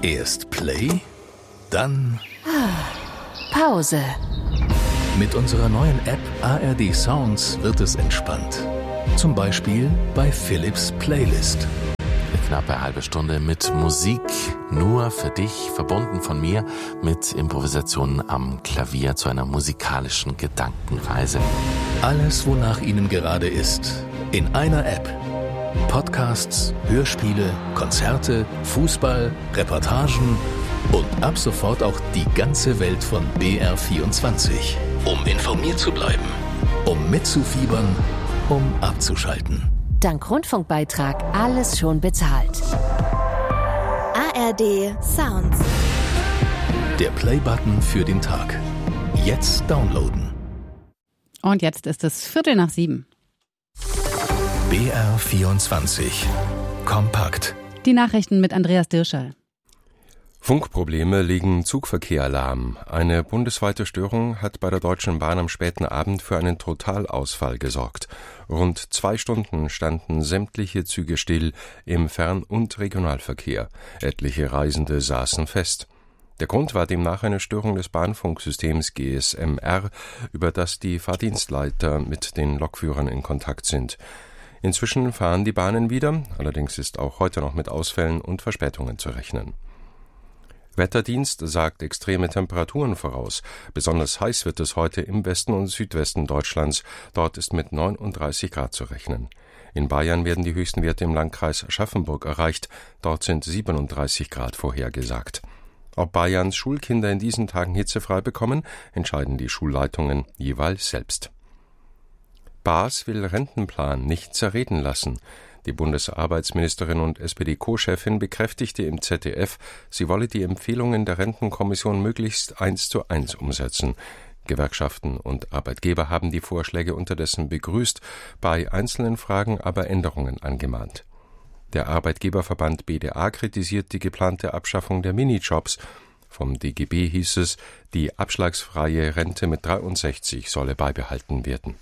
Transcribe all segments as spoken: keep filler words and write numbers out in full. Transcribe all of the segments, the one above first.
Erst Play, dann Pause. Mit unserer neuen App A R D Sounds wird es entspannt. Zum Beispiel bei Philips Playlist. Eine knappe halbe Stunde mit Musik, nur für dich, verbunden von mir mit Improvisationen am Klavier zu einer musikalischen Gedankenreise. Alles, wonach Ihnen gerade ist, in einer App. Podcasts, Hörspiele, Konzerte, Fußball, Reportagen und ab sofort auch die ganze Welt von B R vierundzwanzig. Um informiert zu bleiben, um mitzufiebern, um abzuschalten. Dank Rundfunkbeitrag alles schon bezahlt. A R D Sounds. Der Play-Button für den Tag. Jetzt downloaden. Und jetzt ist es Viertel nach sieben. B R vierundzwanzig. Kompakt. Die Nachrichten mit Andreas Dirschall. Funkprobleme legen Zugverkehr lahm. Eine bundesweite Störung hat bei der Deutschen Bahn am späten Abend für einen Totalausfall gesorgt. Rund zwei Stunden standen sämtliche Züge still im Fern- und Regionalverkehr. Etliche Reisende saßen fest. Der Grund war demnach eine Störung des Bahnfunksystems G S M R, über das die Fahrdienstleiter mit den Lokführern in Kontakt sind. Inzwischen fahren die Bahnen wieder, allerdings ist auch heute noch mit Ausfällen und Verspätungen zu rechnen. Wetterdienst sagt extreme Temperaturen voraus. Besonders heiß wird es heute im Westen und Südwesten Deutschlands. Dort ist mit neununddreißig Grad zu rechnen. In Bayern werden die höchsten Werte im Landkreis Aschaffenburg erreicht. Dort sind siebenunddreißig Grad vorhergesagt. Ob Bayerns Schulkinder in diesen Tagen hitzefrei bekommen, entscheiden die Schulleitungen jeweils selbst. Baas will Rentenplan nicht zerreden lassen. Die Bundesarbeitsministerin und S P D-Co-Chefin bekräftigte im Z D F, sie wolle die Empfehlungen der Rentenkommission möglichst eins zu eins umsetzen. Gewerkschaften und Arbeitgeber haben die Vorschläge unterdessen begrüßt, bei einzelnen Fragen aber Änderungen angemahnt. Der Arbeitgeberverband B D A kritisiert die geplante Abschaffung der Minijobs. Vom D G B hieß es, die abschlagsfreie Rente mit dreiundsechzig solle beibehalten werden.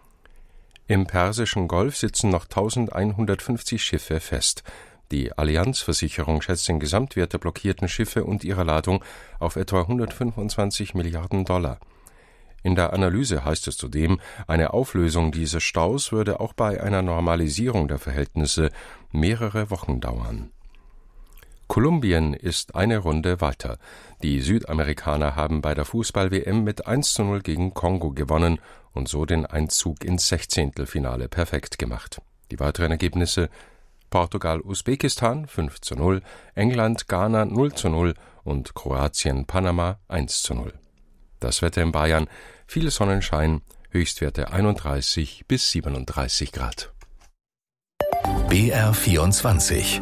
Im Persischen Golf sitzen noch eintausendeinhundertfünfzig Schiffe fest. Die Allianz-Versicherung schätzt den Gesamtwert der blockierten Schiffe und ihrer Ladung auf etwa hundertfünfundzwanzig Milliarden Dollar. In der Analyse heißt es zudem, eine Auflösung dieses Staus würde auch bei einer Normalisierung der Verhältnisse mehrere Wochen dauern. Kolumbien ist eine Runde weiter. Die Südamerikaner haben bei der Fußball-W M mit eins zu null gegen Kongo gewonnen und so den Einzug ins Sechzehntelfinale perfekt gemacht. Die weiteren Ergebnisse: Portugal-Usbekistan fünf zu null, England-Ghana null zu null und Kroatien-Panama eins zu null. Das Wetter in Bayern: viel Sonnenschein, Höchstwerte einunddreißig bis siebenunddreißig Grad. B R vierundzwanzig.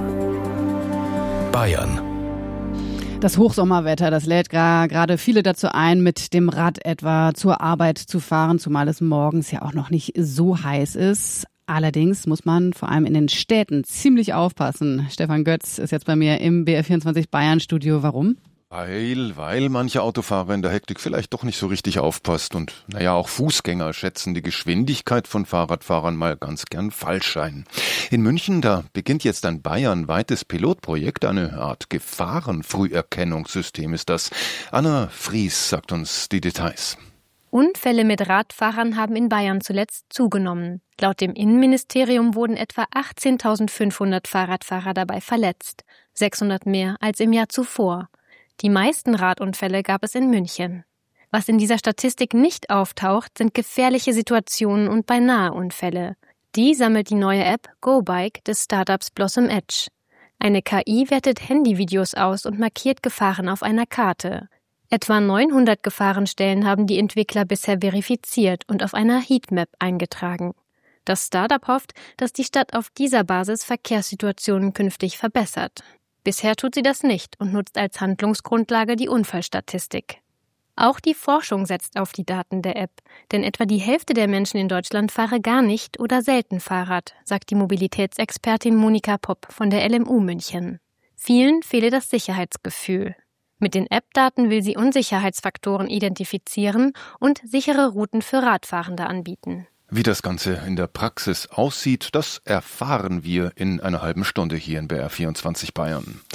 Bayern. Das Hochsommerwetter, das lädt gra- gerade viele dazu ein, mit dem Rad etwa zur Arbeit zu fahren, zumal es morgens ja auch noch nicht so heiß ist. Allerdings muss man vor allem in den Städten ziemlich aufpassen. Stefan Götz ist jetzt bei mir im B R vierundzwanzig Bayern Studio. Warum? Weil, weil manche Autofahrer in der Hektik vielleicht doch nicht so richtig aufpasst und, naja, auch Fußgänger schätzen die Geschwindigkeit von Fahrradfahrern mal ganz gern falsch ein. In München, da beginnt jetzt ein bayernweites Pilotprojekt, eine Art Gefahrenfrüherkennungssystem ist das. Anna Fries sagt uns die Details. Unfälle mit Radfahrern haben in Bayern zuletzt zugenommen. Laut dem Innenministerium wurden etwa achtzehntausendfünfhundert Fahrradfahrer dabei verletzt, sechshundert mehr als im Jahr zuvor. Die meisten Radunfälle gab es in München. Was in dieser Statistik nicht auftaucht, sind gefährliche Situationen und Beinaheunfälle. Die sammelt die neue App GoBike des Startups Blossom Edge. Eine K I wertet Handyvideos aus und markiert Gefahren auf einer Karte. Etwa neunhundert Gefahrenstellen haben die Entwickler bisher verifiziert und auf einer Heatmap eingetragen. Das Startup hofft, dass die Stadt auf dieser Basis Verkehrssituationen künftig verbessert. Bisher tut sie das nicht und nutzt als Handlungsgrundlage die Unfallstatistik. Auch die Forschung setzt auf die Daten der App, denn etwa die Hälfte der Menschen in Deutschland fahre gar nicht oder selten Fahrrad, sagt die Mobilitätsexpertin Monika Popp von der L M U München. Vielen fehle das Sicherheitsgefühl. Mit den App-Daten will sie Unsicherheitsfaktoren identifizieren und sichere Routen für Radfahrende anbieten. Wie das Ganze in der Praxis aussieht, das erfahren wir in einer halben Stunde hier in B R vierundzwanzig Bayern.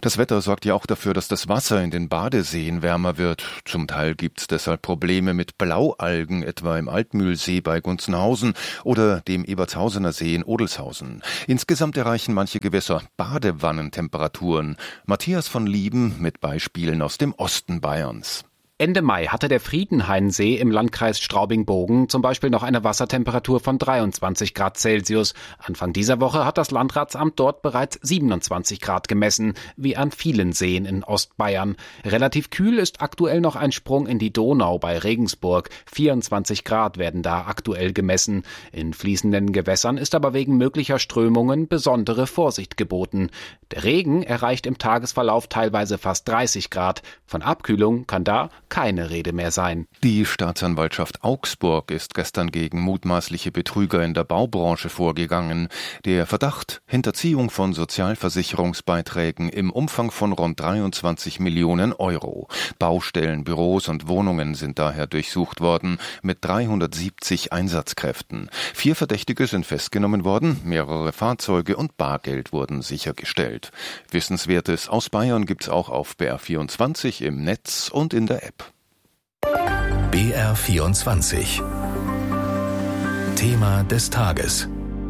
Das Wetter sorgt ja auch dafür, dass das Wasser in den Badeseen wärmer wird. Zum Teil gibt's deshalb Probleme mit Blaualgen, etwa im Altmühlsee bei Gunzenhausen oder dem Ebertshausener See in Odelshausen. Insgesamt erreichen manche Gewässer Badewannentemperaturen. Matthias von Lieben mit Beispielen aus dem Osten Bayerns. Ende Mai hatte der Friedenhainsee im Landkreis Straubing-Bogen zum Beispiel noch eine Wassertemperatur von dreiundzwanzig Grad Celsius. Anfang dieser Woche hat das Landratsamt dort bereits siebenundzwanzig Grad gemessen, wie an vielen Seen in Ostbayern. Relativ kühl ist aktuell noch ein Sprung in die Donau bei Regensburg. vierundzwanzig Grad werden da aktuell gemessen. In fließenden Gewässern ist aber wegen möglicher Strömungen besondere Vorsicht geboten. Der Regen erreicht im Tagesverlauf teilweise fast dreißig Grad. Von Abkühlung kann da keine Rede mehr sein. Die Staatsanwaltschaft Augsburg ist gestern gegen mutmaßliche Betrüger in der Baubranche vorgegangen. Der Verdacht: Hinterziehung von Sozialversicherungsbeiträgen im Umfang von rund dreiundzwanzig Millionen Euro. Baustellen, Büros und Wohnungen sind daher durchsucht worden mit dreihundertsiebzig Einsatzkräften. Vier Verdächtige sind festgenommen worden, mehrere Fahrzeuge und Bargeld wurden sichergestellt. Wissenswertes aus Bayern gibt's auch auf B R vierundzwanzig im Netz und in der App. B R vierundzwanzig. Thema des Tages.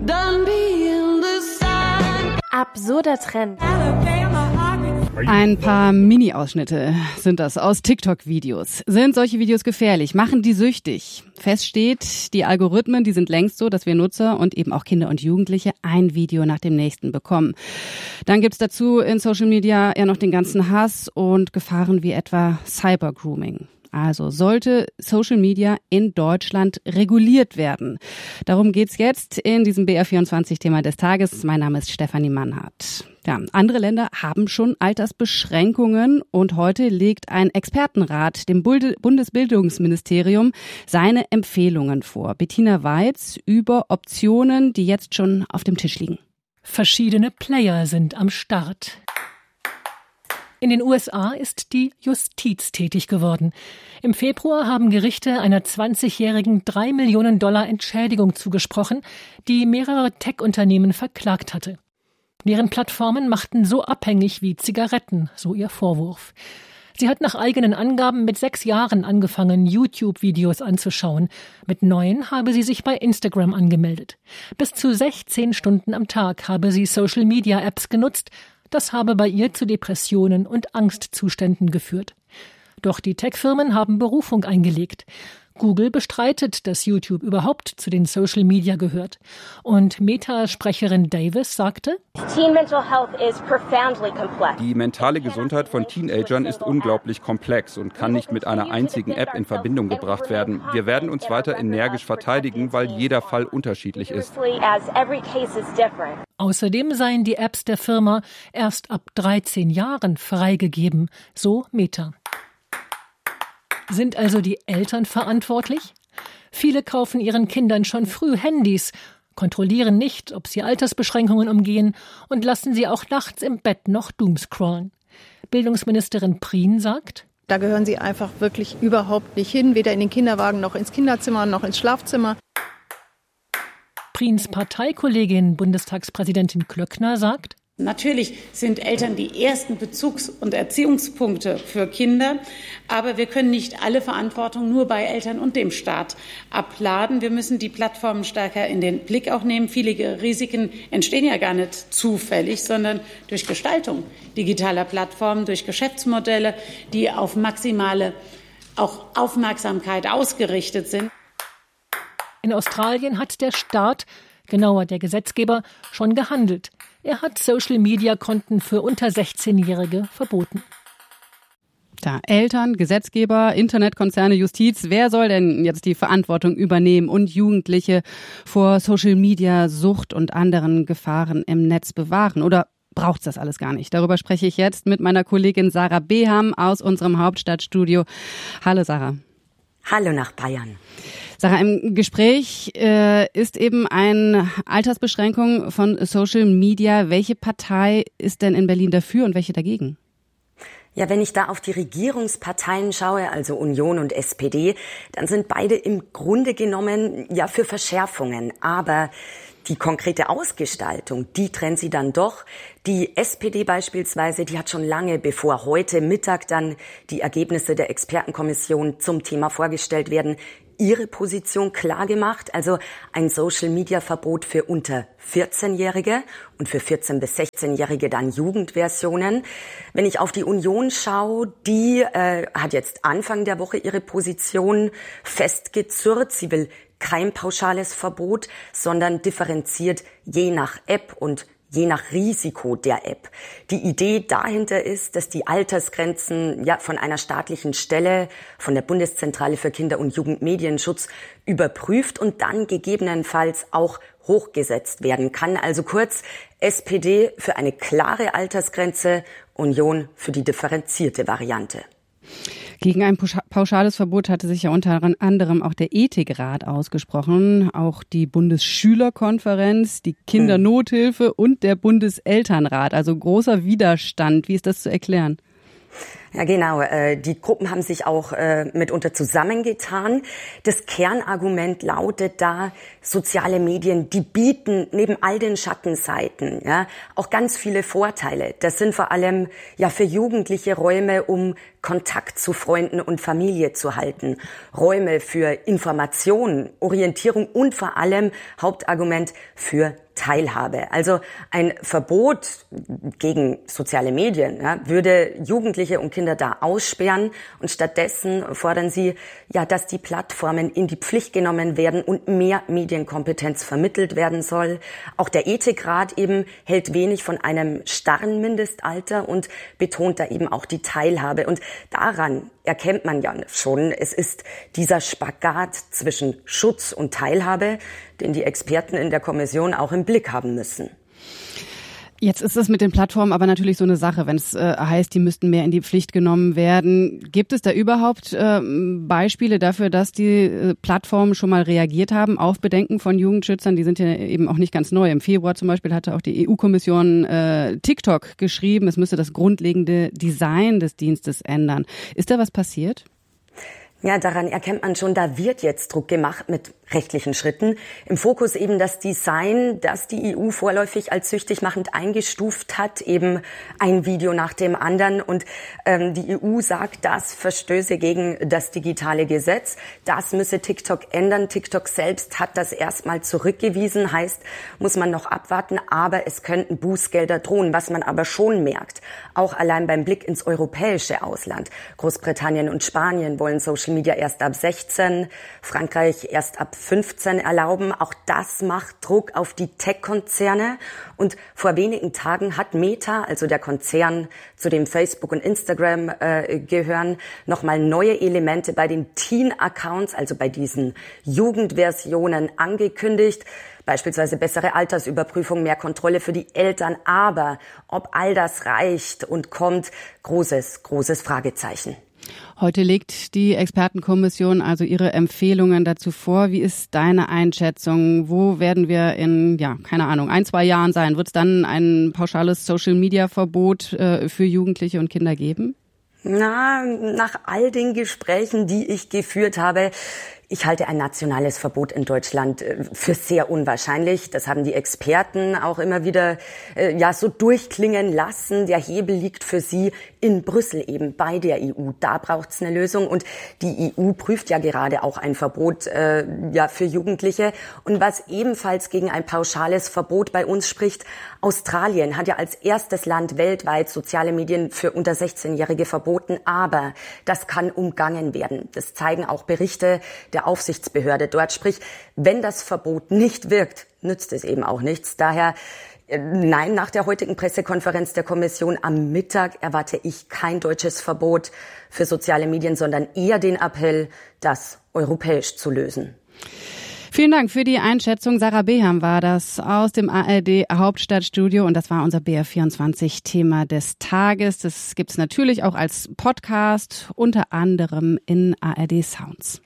Absurder Trend. Ein paar Mini-Ausschnitte sind das aus TikTok-Videos. Sind solche Videos gefährlich? Machen die süchtig? Fest steht, die Algorithmen, die sind längst so, dass wir Nutzer und eben auch Kinder und Jugendliche ein Video nach dem nächsten bekommen. Dann gibt's dazu in Social Media ja noch den ganzen Hass und Gefahren wie etwa Cyber-Grooming. Also sollte Social Media in Deutschland reguliert werden? Darum geht's jetzt in diesem B R vierundzwanzig-Thema des Tages. Mein Name ist Stefanie Mannhardt. Ja, andere Länder haben schon Altersbeschränkungen und heute legt ein Expertenrat dem Bundesbildungsministerium seine Empfehlungen vor. Bettina Weiz über Optionen, die jetzt schon auf dem Tisch liegen. Verschiedene Player sind am Start. In den U S A ist die Justiz tätig geworden. Im Februar haben Gerichte einer zwanzigjährigen drei Millionen Dollar Entschädigung zugesprochen, die mehrere Tech-Unternehmen verklagt hatte. Deren Plattformen machten so abhängig wie Zigaretten, so ihr Vorwurf. Sie hat nach eigenen Angaben mit sechs Jahren angefangen, YouTube-Videos anzuschauen. Mit neun habe sie sich bei Instagram angemeldet. Bis zu sechzehn Stunden am Tag habe sie Social-Media-Apps genutzt. Das habe bei ihr zu Depressionen und Angstzuständen geführt. Doch die Tech-Firmen haben Berufung eingelegt. Google bestreitet, dass YouTube überhaupt zu den Social Media gehört. Und Meta-Sprecherin Davis sagte: Die mentale Gesundheit von Teenagern ist unglaublich komplex und kann nicht mit einer einzigen App in Verbindung gebracht werden. Wir werden uns weiter energisch verteidigen, weil jeder Fall unterschiedlich ist. Außerdem seien die Apps der Firma erst ab dreizehn Jahren freigegeben, so Meta. Sind also die Eltern verantwortlich? Viele kaufen ihren Kindern schon früh Handys, kontrollieren nicht, ob sie Altersbeschränkungen umgehen und lassen sie auch nachts im Bett noch doomscrollen. Bildungsministerin Prien sagt: Da gehören sie einfach wirklich überhaupt nicht hin, weder in den Kinderwagen noch ins Kinderzimmer noch ins Schlafzimmer. Priens Parteikollegin, Bundestagspräsidentin Klöckner, sagt: Natürlich sind Eltern die ersten Bezugs- und Erziehungspunkte für Kinder, aber wir können nicht alle Verantwortung nur bei Eltern und dem Staat abladen. Wir müssen die Plattformen stärker in den Blick auch nehmen. Viele Risiken entstehen ja gar nicht zufällig, sondern durch Gestaltung digitaler Plattformen, durch Geschäftsmodelle, die auf maximale auch Aufmerksamkeit ausgerichtet sind. In Australien hat der Staat, genauer der Gesetzgeber, schon gehandelt. Er hat Social-Media-Konten für unter sechzehnjährige verboten. Da Eltern, Gesetzgeber, Internetkonzerne, Justiz, wer soll denn jetzt die Verantwortung übernehmen und Jugendliche vor Social-Media-Sucht und anderen Gefahren im Netz bewahren? Oder braucht's das alles gar nicht? Darüber spreche ich jetzt mit meiner Kollegin Sarah Beham aus unserem Hauptstadtstudio. Hallo Sarah. Hallo nach Bayern. Sarah, im Gespräch äh, ist eben eine Altersbeschränkung von Social Media. Welche Partei ist denn in Berlin dafür und welche dagegen? Ja, wenn ich da auf die Regierungsparteien schaue, also Union und S P D, dann sind beide im Grunde genommen ja für Verschärfungen. Aber Die konkrete Ausgestaltung, die trennt sie dann doch. Die S P D beispielsweise, die hat schon lange, bevor heute Mittag dann die Ergebnisse der Expertenkommission zum Thema vorgestellt werden, ihre Position klar gemacht. Also ein Social-Media-Verbot für unter vierzehnjährige und für vierzehn- bis sechzehnjährige dann Jugendversionen. Wenn ich auf die Union schaue, die äh, hat jetzt Anfang der Woche ihre Position festgezurrt. Sie will kein pauschales Verbot, sondern differenziert je nach App und je nach Risiko der App. Die Idee dahinter ist, dass die Altersgrenzen ja von einer staatlichen Stelle, von der Bundeszentrale für Kinder- und Jugendmedienschutz überprüft und dann gegebenenfalls auch hochgesetzt werden kann. Also kurz, S P D für eine klare Altersgrenze, Union für die differenzierte Variante. Gegen ein pauschales Verbot hatte sich ja unter anderem auch der Ethikrat ausgesprochen, auch die Bundesschülerkonferenz, die Kindernothilfe und der Bundeselternrat. Also großer Widerstand. Wie ist das zu erklären? Ja, genau. Die Gruppen haben sich auch mitunter zusammengetan. Das Kernargument lautet da, soziale Medien, die bieten neben all den Schattenseiten ja auch ganz viele Vorteile. Das sind vor allem ja für Jugendliche Räume, um Kontakt zu Freunden und Familie zu halten. Räume für Information, Orientierung und vor allem Hauptargument für Teilhabe. Also ein Verbot gegen soziale Medien ja, würde Jugendliche und Kinder da aussperren und stattdessen fordern sie, ja, dass die Plattformen in die Pflicht genommen werden und mehr Medienkompetenz vermittelt werden soll. Auch der Ethikrat eben hält wenig von einem starren Mindestalter und betont da eben auch die Teilhabe. Und daran erkennt man ja schon, es ist dieser Spagat zwischen Schutz und Teilhabe, den die Experten in der Kommission auch im Blick haben müssen. Jetzt ist es mit den Plattformen aber natürlich so eine Sache, wenn es äh, heißt, die müssten mehr in die Pflicht genommen werden. Gibt es da überhaupt äh, Beispiele dafür, dass die äh, Plattformen schon mal reagiert haben auf Bedenken von Jugendschützern? Die sind ja eben auch nicht ganz neu. Im Februar zum Beispiel hatte auch die E U-Kommission äh, TikTok geschrieben, es müsse das grundlegende Design des Dienstes ändern. Ist da was passiert? Ja, daran erkennt man schon, da wird jetzt Druck gemacht mit rechtlichen Schritten. Im Fokus eben das Design, das die E U vorläufig als süchtig machend eingestuft hat, eben ein Video nach dem anderen. Und ähm, die E U sagt, das verstöße gegen das digitale Gesetz. Das müsse TikTok ändern. TikTok selbst hat das erstmal zurückgewiesen, heißt, muss man noch abwarten. Aber es könnten Bußgelder drohen, was man aber schon merkt. Auch allein beim Blick ins europäische Ausland. Großbritannien und Spanien wollen Social Media erst ab sechzehn, Frankreich erst ab fünfzehn erlauben. Auch das macht Druck auf die Tech-Konzerne. Und vor wenigen Tagen hat Meta, also der Konzern, zu dem Facebook und Instagram äh, gehören, nochmal neue Elemente bei den Teen-Accounts, also bei diesen Jugendversionen angekündigt. Beispielsweise bessere Altersüberprüfung, mehr Kontrolle für die Eltern. Aber ob all das reicht und kommt, großes, großes Fragezeichen. Heute legt die Expertenkommission also ihre Empfehlungen dazu vor. Wie ist deine Einschätzung? Wo werden wir in, ja, keine Ahnung, ein, zwei Jahren sein? Wird es dann ein pauschales Social-Media-Verbot äh, für Jugendliche und Kinder geben? Na, nach all den Gesprächen, die ich geführt habe, ich halte ein nationales Verbot in Deutschland für sehr unwahrscheinlich. Das haben die Experten auch immer wieder äh, ja so durchklingen lassen. Der Hebel liegt für sie in Brüssel eben bei der E U. Da braucht es eine Lösung und die E U prüft ja gerade auch ein Verbot äh, ja für Jugendliche. Und was ebenfalls gegen ein pauschales Verbot bei uns spricht, Australien hat ja als erstes Land weltweit soziale Medien für unter sechzehnjährige verboten. Aber das kann umgangen werden. Das zeigen auch Berichte der Aufsichtsbehörde dort. Sprich, wenn das Verbot nicht wirkt, nützt es eben auch nichts. Daher, nein, nach der heutigen Pressekonferenz der Kommission am Mittag erwarte ich kein deutsches Verbot für soziale Medien, sondern eher den Appell, das europäisch zu lösen. Vielen Dank für die Einschätzung. Sarah Beham war das aus dem A R D Hauptstadtstudio und das war unser B R vierundzwanzig Thema des Tages. Das gibt's natürlich auch als Podcast, unter anderem in A R D Sounds.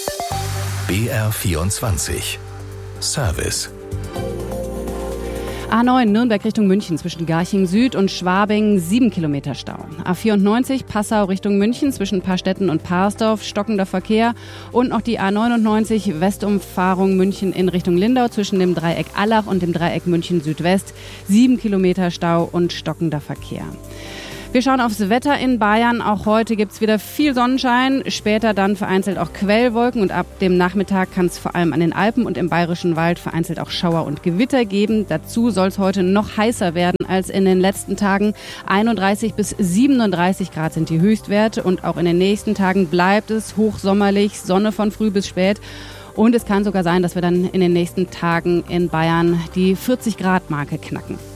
B R vierundzwanzig Service. A neun Nürnberg Richtung München zwischen Garching Süd und Schwabing sieben Kilometer Stau. A vierundneunzig Passau Richtung München zwischen Paarstetten und Parsdorf stockender Verkehr. Und noch die A neunundneunzig Westumfahrung München in Richtung Lindau zwischen dem Dreieck Allach und dem Dreieck München Südwest. sieben Kilometer Stau und stockender Verkehr. Wir schauen aufs Wetter in Bayern. Auch heute gibt es wieder viel Sonnenschein, später dann vereinzelt auch Quellwolken und ab dem Nachmittag kann es vor allem an den Alpen und im Bayerischen Wald vereinzelt auch Schauer und Gewitter geben. Dazu soll es heute noch heißer werden als in den letzten Tagen. einunddreißig bis siebenunddreißig Grad sind die Höchstwerte und auch in den nächsten Tagen bleibt es hochsommerlich, Sonne von früh bis spät. Und es kann sogar sein, dass wir dann in den nächsten Tagen in Bayern die vierzig Grad Marke knacken.